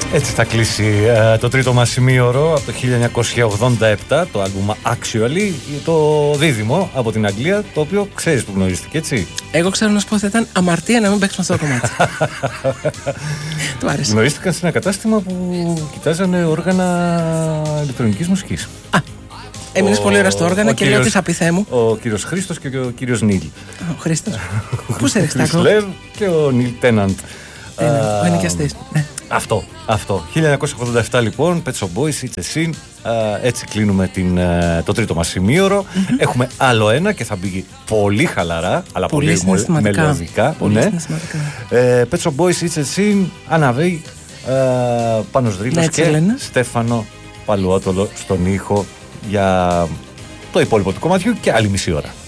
Έτσι θα κλείσει το τρίτο μας ημίωρο από το 1987, το άλμπουμ Actually, το δίδυμο από την Αγγλία, το οποίο ξέρεις που γνωρίστηκε, έτσι. Εγώ ξέρω να σου πω ότι ήταν αμαρτία να μην παίξουμε αυτό το κομμάτι. Του άρεσε. Γνωρίστηκαν σε ένα κατάστημα που κοιτάζανε όργανα ηλεκτρονικής μουσικής. Έμεινες πολύ ώρα στο όργανα και λέω τι θα πει, Θεέ μου. Ο κύριος Χρήστος και ο κύριος Νίλ. Ο Χρήστος. Πού σε ρεξτάκο. Χρυσλέρ και ο Νίλ Τέναντ. Ο ενοικιαστής. Αυτό. 1987 λοιπόν, Pet Shop Boys, It's a Sin. Έτσι κλείνουμε το τρίτο μας ημίωρο. Έχουμε άλλο ένα και θα μπει πολύ χαλαρά, αλλά πολύ μελωδικά. Πολύ συναισθηματικά. Pet Shop Boys, It's a Sin, Άννα Βέη, Πάνος Δρύλος και Στέφανο Παλουότολο στον ήχο για το υπόλοιπο του κομματιού και άλλη μισή ώρα.